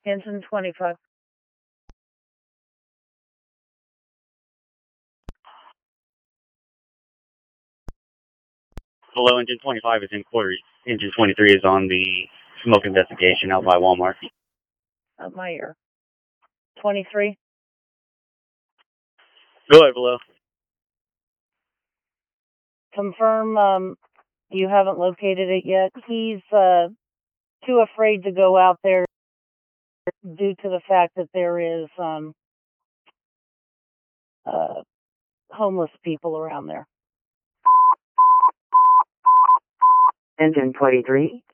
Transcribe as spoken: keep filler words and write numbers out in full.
Engine twenty-five. Hello, Engine twenty-five is inquiry. Engine twenty-three is on the smoke investigation out by Walmart. Out my ear. twenty-three. Go ahead, below. Confirm um, you haven't located it yet. He's uh, too afraid to go out there due to the fact that there is um, uh, homeless people around there. Engine twenty-three,